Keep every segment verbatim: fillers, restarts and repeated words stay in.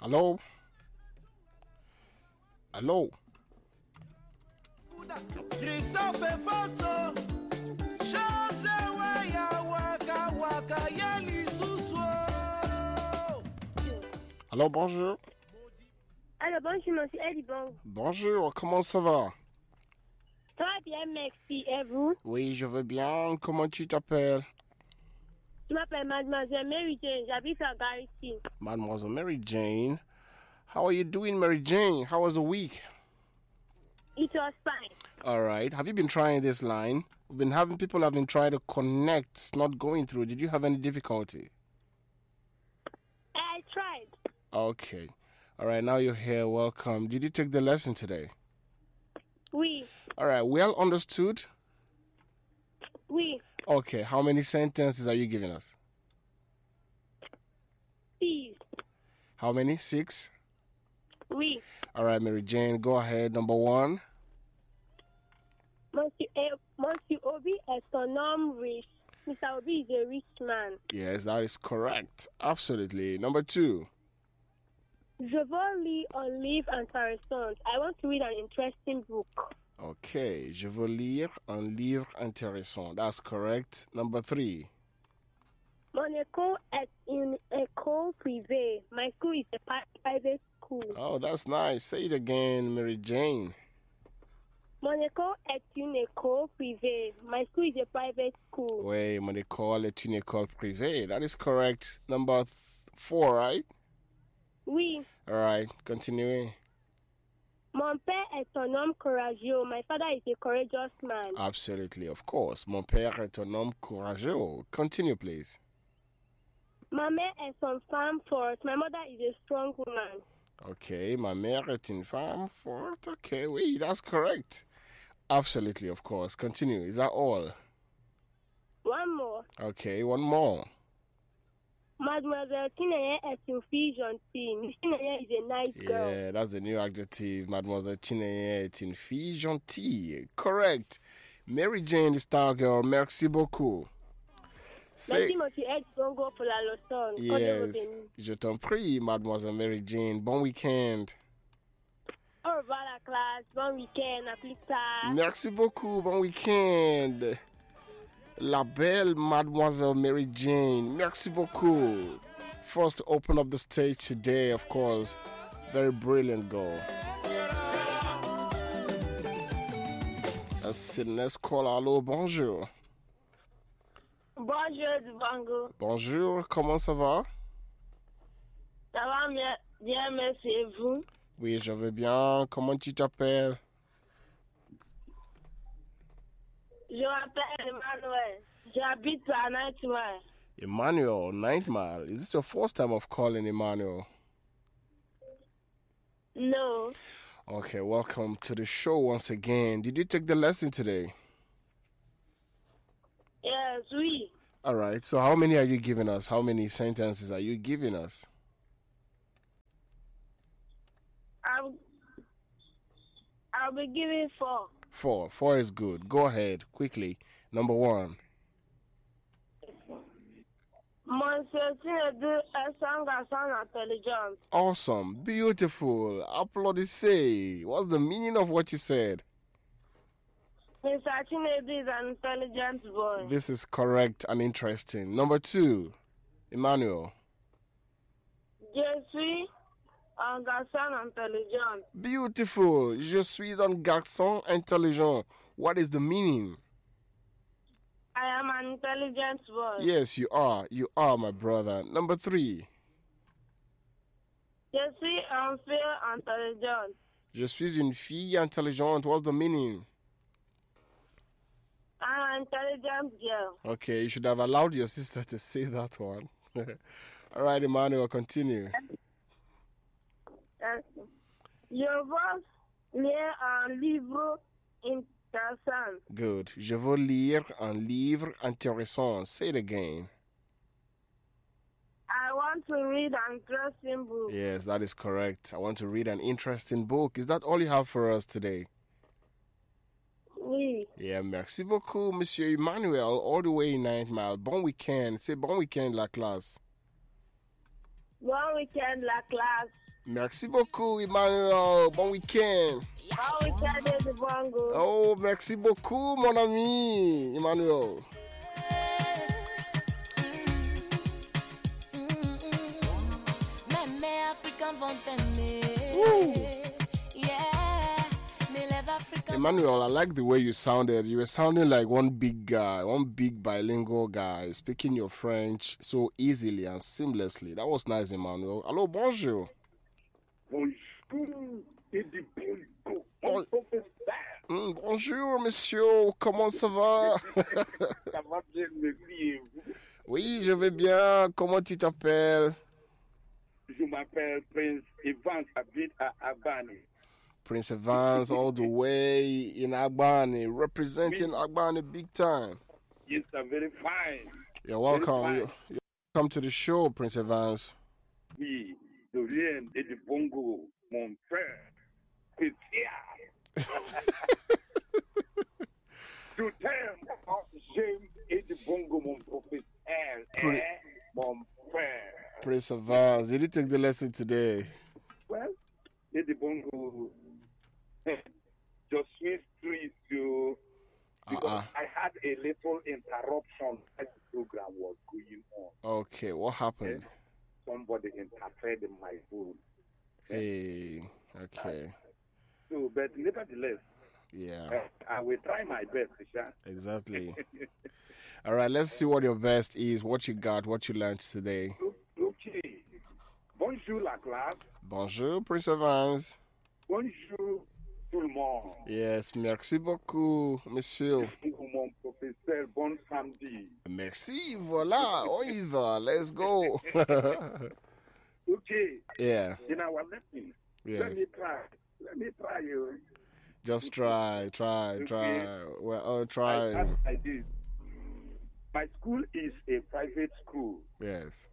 Hello? Hello? Hello, bonjour. Alors, bonjour, monsieur Edibon. Bonjour, comment ça va? Ça va bien, merci. Et vous? Oui, je vais bien. Comment tu t'appelles? Je m'appelle Mademoiselle Mary Jane. J'habite à Garissy. Mademoiselle Mary Jane. How are you doing, Mary Jane? How was the week? It was fine. All right. Have you been trying this line? We've been having people have been trying to connect. It's not going through. Did you have any difficulty? I tried. Okay. All right. Now you're here. Welcome. Did you take the lesson today? Oui. All right. Well understood? Oui. Okay. How many sentences are you giving us? Six. How many? Six? Oui. All right, Mary Jane. Go ahead. Number one. Monsieur, eh, Monsieur Obi est un homme riche. Mister Obi is a rich man. Yes, that is correct. Absolutely. Number two. Je veux lire un livre intéressant. I want to read an interesting book. Okay. Je veux lire un livre intéressant. That's correct. Number three. Mon école est une école privée. My school is a pri- private school. Oh, that's nice. Say it again, Mary Jane. Mon école est une école privée. My school is a private school. Oui, mon école est une école privée. That is correct. Number th- four, right? Oui. All right. Continuing. Mon père est un homme courageux. My father is a courageous man. Absolutely, of course. Mon père est un homme courageux. Continue, please. Ma mère est une femme forte. My mother is a strong woman. Okay, ma mère est une femme forte. Okay, oui, that's correct. Absolutely, of course. Continue. Is that all? One more. Okay, one more. Mademoiselle Chineye est une fille gentille. Miss Chineye is a nice girl. Yeah, that's the new adjective. Mademoiselle Chineye est une fille gentille. Correct. Mary Jane, the star girl. Merci beaucoup. Merci, monsieur Ed. Don't go pour la leçon. Yes, je t'en prie, Mademoiselle Mary Jane. Bon week-end. Au revoir la classe. Bon week-end. À plus tard. Merci beaucoup. Bon week-end. La belle Mademoiselle Mary Jane. Merci beaucoup. First to open up the stage today, of course. Very brilliant girl. Let's see, let's call. Hello, bonjour. Bonjour, Dubango. Bonjour, comment ça va? Ça va bien, bien, merci. Et vous? Oui, je vais bien. Comment tu t'appelles? Je m'appelle Emmanuel. J'habite à Nightmare. Emmanuel, Ninth Mile. Is this your first time of calling Emmanuel? No. Okay, welcome to the show once again. Did you take the lesson today? Yes, oui. All right. So how many are you giving us? How many sentences are you giving us? I'll, I'll be giving four. Four. Four is good. Go ahead, quickly. Number one. Monsieur Chinedu est un garçon intelligent. Awesome. Beautiful. Applaudissez. What's the meaning of what you said? Mister Chinedu is an intelligent boy. This is correct and interesting. Number two. Emmanuel. Je suis un garçon intelligent. Beautiful. Je suis un garçon intelligent. What is the meaning? I am an intelligent boy. Yes, you are. You are, my brother. Number three. Je suis un fille intelligent. Je suis une fille intelligente. What's the meaning? I'm an intelligent girl. Okay, you should have allowed your sister to say that one. All right, Emmanuel, continue. Yes. Je veux lire un livre intéressant. Good. Je veux lire un livre intéressant. Say it again. I want to read an interesting book. Yes, that is correct. I want to read an interesting book. Is that all you have for us today? Oui. Yeah, merci beaucoup, Monsieur Emmanuel, all the way in Ninth Mile. Bon weekend. Say bon weekend, la classe. Bon weekend, la classe. Merci beaucoup, Emmanuel. Bon week-end. How we can do the bongo? Oh, merci beaucoup, mon ami, Emmanuel. Même Africains vont t'aimer. Yeah, mais les Africains. Emmanuel, I like the way you sounded. You were sounding like one big guy, one big bilingual guy, speaking your French so easily and seamlessly. That was nice, Emmanuel. Hello, bonjour. Bonjour et du bonjour, Bon- mon professeur. Mm, bonjour, monsieur. Comment ça va? Ça va bien, merci et vous? Oui, je vais bien. Comment tu t'appelles? Je m'appelle Prince Evans, habite à Abane. Prince Evans, all the way in Agbani, representing Agbani big time. Yes, I'm very fine. You're welcome. fine. You're, you're welcome to the show, Prince Evans. Oui, de rien et du bongo, mon frère. Spécial. Je t'aime, j'aime et du bongo, mon professeur. Pri- Eh, mon frère. Prince Evans, did you take the lesson today? Well, et du bongo. Je suis triste uh, because Uh-uh. I had a little interruption as the program was going on. Okay, what happened? Somebody interfered in my phone. Hey, okay. So, but nevertheless, Yeah, uh, I will try my best, Isha. exactly. All right, let's see what your best is, what you got, what you learned today. Okay. Bonjour la classe. Bonjour, Prince Evans. Bonjour tout le monde. Yes, merci beaucoup, monsieur. Pour mon professeur, bon samedi. Merci, voilà, on y va, let's go. Okay. Yeah, In our lesson, yes. let me try. Let me try you. Just try, try, try. We're all trying. I, I did. My school is a private school. Yes.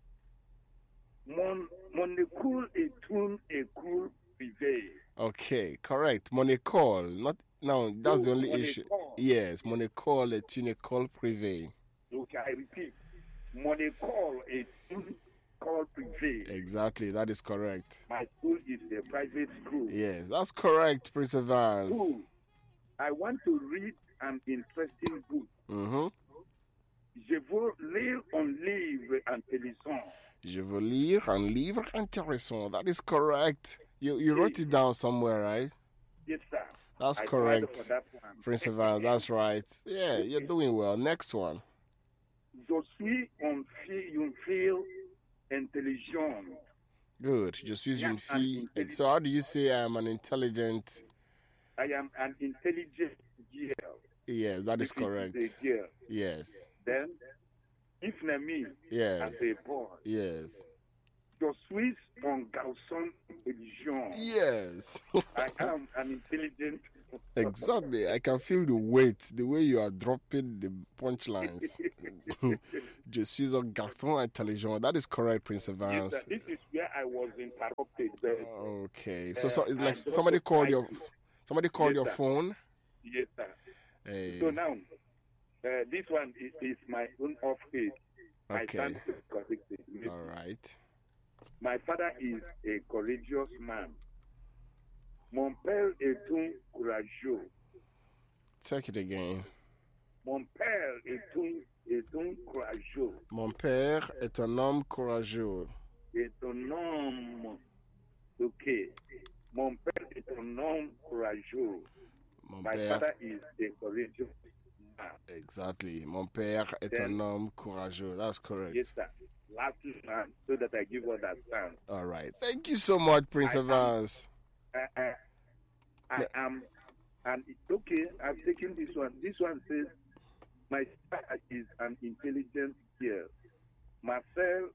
Mon, mon école est une école privée. Okay, correct. Monécole. Not no, that's the only Mon issue. école. Yes, Monécole est une école privée. Okay, I repeat. Mon école est une école privée. Exactly, that is correct. My school is a private school. Yes, that's correct, Prince Evans. Two, I want to read an interesting book. Mm-hmm. Je veux lire un livre intéressant. Je veux lire un livre intéressant. That is correct. You you wrote it down somewhere, right? Yes, sir. That's I tried correct. for that one. Prince Evans, that's right. Yeah, you're doing well. Next one. Je suis un fille, une fille intelligente. Good. Je suis Yeah, une I'm fille. intelligent. So how do you say I'm an intelligent? I am an intelligent girl. Yes, that is If it correct. a girl, Yes. then, if not me, Yes. as a boy, Yes. je suis un garçon intelligent. Yes. I am an intelligent. Exactly. I can feel the weight, the way you are dropping the punchlines. Je suis un garçon intelligent. That is correct, Prince Yes, Evans. sir. This is where I was interrupted. But, Okay. So, so Uh, it's like I don't somebody called like- your somebody called Yes, your sir. phone. yes, sir. Hey. So now, uh, this one is, is my own office. I Okay. can't correct it. All right. My father is a courageous man. Mon père est un courageux. Take it again. Mon père est un, est un courageux. Mon père est un homme courageux. Est un homme. Ok. Mon père est un homme courageux. Mon My père, father is a courageous man. exactly. Mon père est Then- un homme courageux. That's correct. Yes, sir. Last one, so that I give understand. All right. Thank you so much, Prince I am- Evans. I, I, I am, and it's okay. I've taken this one. This one says, my father is an intelligent girl. Marcel,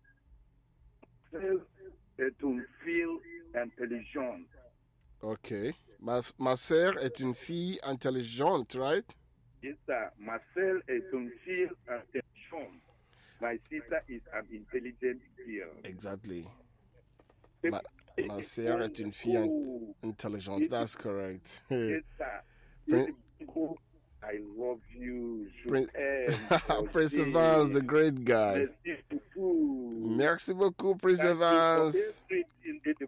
Marcel est une fille intelligente. Okay. Ma, ma sœur est une fille intelligente, right? Yes, sir. Marcel est une fille intelligente. My sister is an intelligent girl. Exactly. Ma, ma sœur est une fille in- Oh, intelligente. That's correct. yes, sir. Prin- Oh, I love you. Je Prin- t'aime, Prince José. Evans, the great guy. Merci beaucoup. Merci beaucoup, Prince Thank you for Evans. everything in the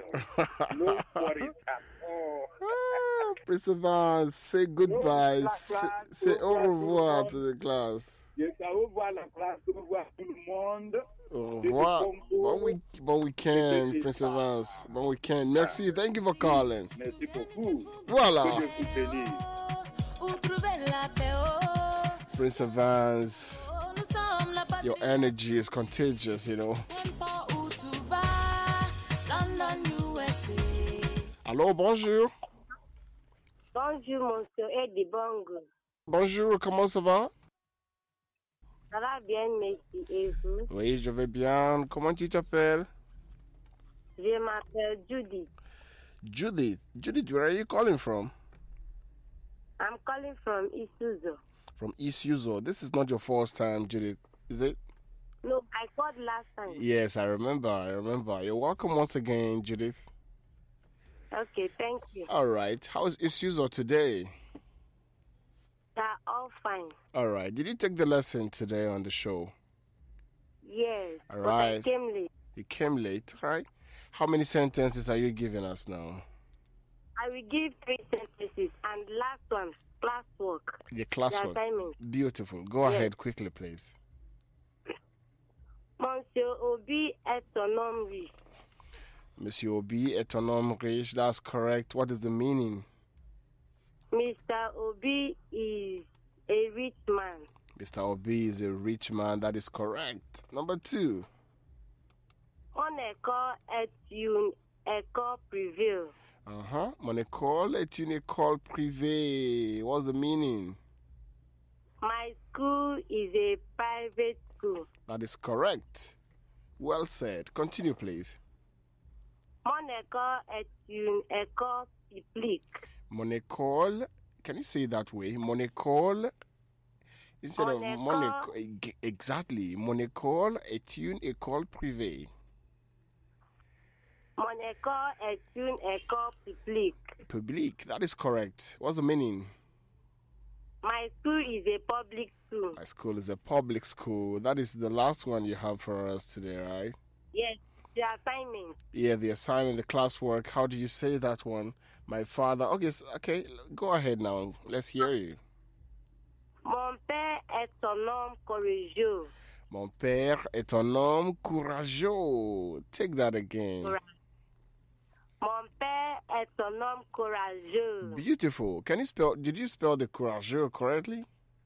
No worries at all. Ah, Prince Evans, say goodbye. la Say, classe, say au au revoir revoir tout to the class. Yes, au revoir la classe, au revoir tout le monde. Au C'était revoir. Congo. Bon, week- bon weekend, C'était Prince ça. Evans. Bon weekend. Merci. Thank you for calling. Merci beaucoup. Voilà. Que Dieu vous bénisse. Où trouver la paix, oh, Prince Evans, oh, nous sommes la patrie. your energy is contagious, you know. N'importe où tu vas, London, U S A. Allô, bonjour. Bonjour, monsieur Eddie Bongo. Bonjour, comment ça va? Ça va bien, merci. Et vous? Oui, je vais bien. Comment tu t'appelles? Je m'appelle Judy. Judith. Judith, where are you calling from? I'm calling from Isuzu. From East Uzo. This is not your first time, Judith, is it? No, I called last time. Yes, I remember. I remember. You're welcome once again, Judith. Okay, thank you. All right. How is East Uzo today? They're all fine. All right. Did you take the lesson today on the show? Yes. All but I right. came late. You came late, right? How many sentences are you giving us now? I will give three sentences and last one, classwork. Your The classwork. assignment. Beautiful. Go Yes. ahead quickly, please. Monsieur Obi est un homme riche. Monsieur Obi est un homme riche. That's correct. What is the meaning? Mister Obi is a rich man. Mister Obi is a rich man. That is correct. Number two. Mon école est une école privée. Uh-huh. Mon école est une école privée. What's the meaning? My school is a private school. That is correct. Well said. Continue, please. Mon école est une école publique. Mon école. Can you say it that way? Mon école. Instead Mon of école. mon école. Exactly. Mon école est une école privée. Mon école est une école publique. Public. That is correct. What's the meaning? My school is a public school. My school is a public school. That is the last one you have for us today, right? Yes, the assignment. Yeah, the assignment, the classwork. How do you say that one? My father. Okay, s- okay. Go ahead now. Let's hear you. Mon père est un homme courageux. Mon père est un homme courageux. Take that again. Coura- Mon père est un homme courageux. Beautiful. Can you spell? Did you spell the courageux correctly?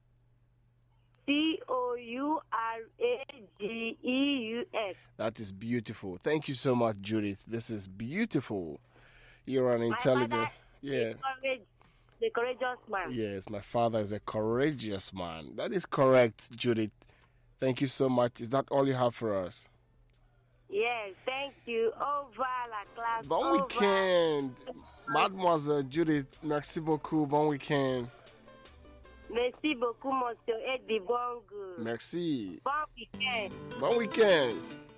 C O U R A G E U S. That is beautiful. Thank you so much, Judith. This is beautiful. You're an My intelligent. father Yeah. is courage, the courageous man. Yes, my father is a courageous man. That is correct, Judith. Thank you so much. Is that all you have for us? Yes, thank you. Over la classe. Bon over. weekend, Mademoiselle Judith. Merci beaucoup. Bon weekend. Merci beaucoup, monsieur Eddie Bongo. Merci. Bon week-end. Bon weekend.